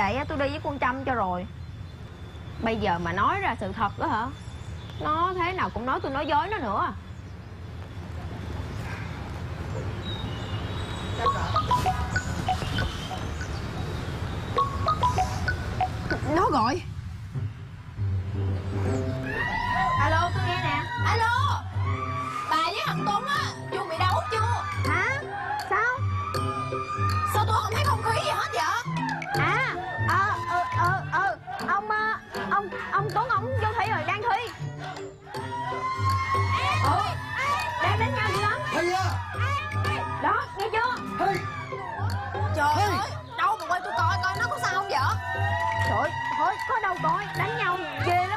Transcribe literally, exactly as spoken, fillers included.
vậy tôi đi với con Trâm cho rồi. Bây giờ mà nói ra sự thật đó hả? Nó thế nào cũng nói tôi nói dối nó nữa. Nó gọi. Alo, tôi nghe nè. Alo, bà với thằng Tuấn á, chuẩn bị đấu chưa? Hả? Sao? Sao tôi không thấy không khí gì hết vậy? À, ờ, ờ, ờ, ờ, ông, ờ, ông, ông Tuấn ông vô thi rồi, đang thi. Ủa, đang đánh nhau gì lắm? Hay à. Đó, nghe chưa? Hay. Trời ơi, đâu mà quay tôi coi coi nó có sao không vậy? Trời ơi, thôi, có đâu coi, đánh nhau ghê